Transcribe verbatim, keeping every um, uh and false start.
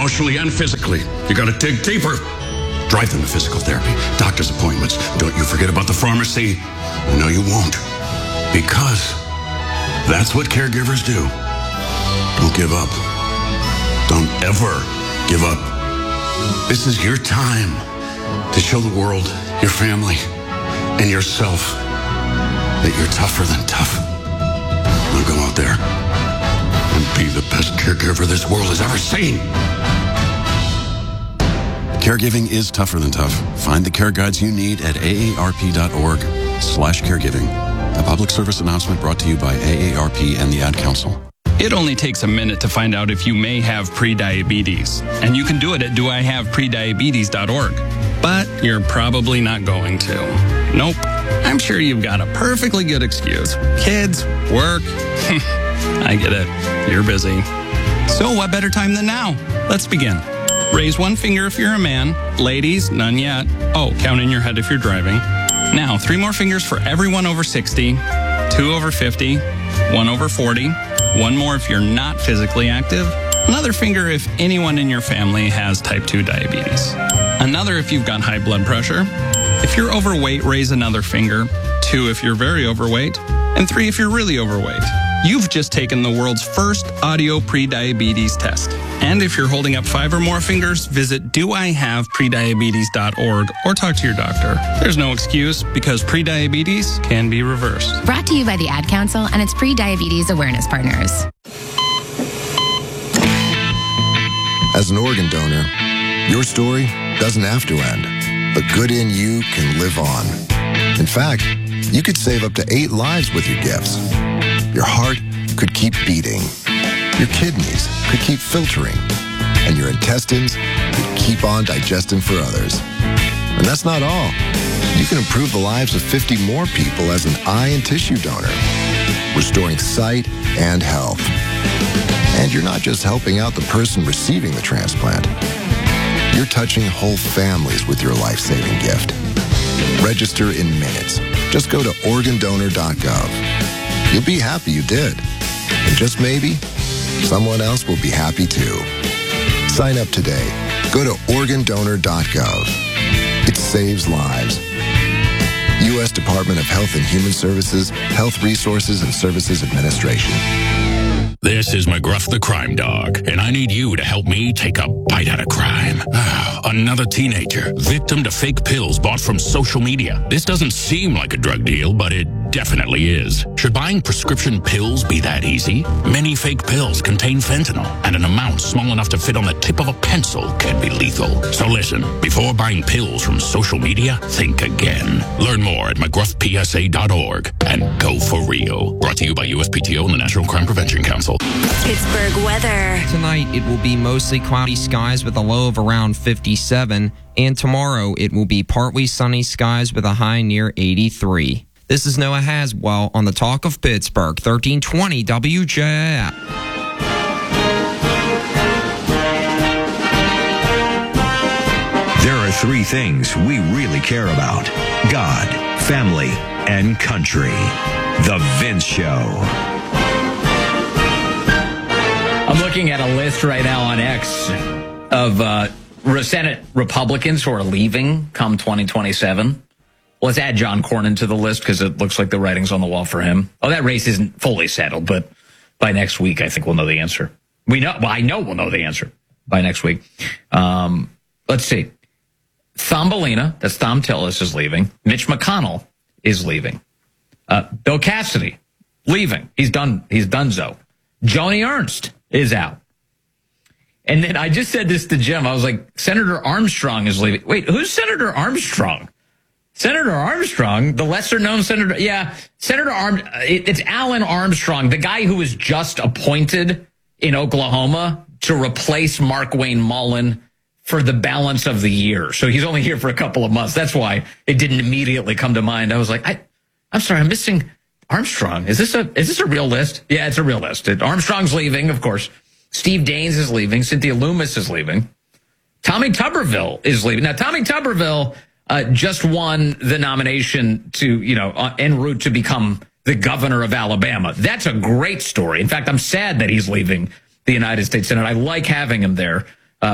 emotionally and physically. You got to dig deeper. Drive them to physical therapy, doctor's appointments. Don't you forget about the pharmacy. No, you won't. Because that's what caregivers do. Don't give up. Don't ever give up. This is your time to show the world, your family, and yourself that you're tougher than tough. Now go out there and be the best caregiver this world has ever seen. Caregiving is tougher than tough. Find the care guides you need at aarp.org slash caregiving. A public service announcement brought to you by A A R P and the Ad Council. It only takes a minute to find out if you may have prediabetes. And you can do it at do I have prediabetes dot org. But you're probably not going to. Nope. I'm sure you've got a perfectly good excuse. Kids, work. I get it. You're busy. So what better time than now? Let's begin. Raise one finger if you're a man. Ladies, none yet. Oh, count in your head if you're driving. Now, three more fingers for everyone over sixty, two over fifty, one over forty, one more if you're not physically active, another finger if anyone in your family has type two diabetes, another if you've got high blood pressure. If you're overweight, raise another finger, two if you're very overweight, and three if you're really overweight. You've just taken the world's first audio prediabetes test. And if you're holding up five or more fingers, visit do I have prediabetes dot org or talk to your doctor. There's no excuse because prediabetes can be reversed. Brought to you by the Ad Council and its pre-diabetes awareness partners. As an organ donor, your story doesn't have to end. The good in you can live on. In fact, you could save up to eight lives with your gifts. Your heart could keep beating. Your kidneys could keep filtering. And your intestines could keep on digesting for others. And that's not all. You can improve the lives of fifty more people as an eye and tissue donor, restoring sight and health. And you're not just helping out the person receiving the transplant. You're touching whole families with your life-saving gift. Register in minutes. Just go to organ donor dot gov. You'll be happy you did. And just maybe, someone else will be happy too. Sign up today. Go to organ donor dot gov. It saves lives. U S Department of Health and Human Services, Health Resources and Services Administration. This is McGruff the Crime Dog, and I need you to help me take a bite out of crime. Another teenager, victim to fake pills bought from social media. This doesn't seem like a drug deal, but it definitely is. Should buying prescription pills be that easy? Many fake pills contain fentanyl, and an amount small enough to fit on the tip of a pencil can be lethal. So listen, before buying pills from social media, think again. Learn more at McGruff P S A dot org and go for real. Brought to you by U S P T O and the National Crime Prevention Council. Pittsburgh weather. Tonight, it will be mostly cloudy skies with a low of around fifty-seven. And tomorrow, it will be partly sunny skies with a high near eighty-three. This is Noah Haswell on the Talk of Pittsburgh, thirteen twenty W J F. There are three things we really care about: God, family, and country. The Vince Show. I'm looking at a list right now on X of uh, Senate Republicans who are leaving come twenty twenty-seven. Let's add John Cornyn to the list because it looks like the writing's on the wall for him. Oh, that race isn't fully settled, but by next week, I think we'll know the answer. We know, well, I know we'll know the answer by next week. Um, let's see. Thumbelina, that's Thom Tillis, is leaving. Mitch McConnell is leaving. Uh, Bill Cassidy, leaving. He's done. He's done so. Joni Ernst is out. And then I just said this to Jim. I was like, Senator Armstrong is leaving. Wait, who's Senator Armstrong? Senator Armstrong, the lesser-known senator. Yeah, Senator Arm. It's Alan Armstrong, the guy who was just appointed in Oklahoma to replace Markwayne Mullin for the balance of the year. So he's only here for a couple of months. That's why it didn't immediately come to mind. I was like, I, I'm sorry, I'm missing Armstrong. Is this a is this a real list? Yeah, it's a real list. It, Armstrong's leaving, of course. Steve Daines is leaving. Cynthia Loomis is leaving. Tommy Tuberville is leaving. Now, Tommy Tuberville uh, just won the nomination to, you know, uh, en route to become the governor of Alabama. That's a great story. In fact, I'm sad that he's leaving the United States Senate. I like having him there.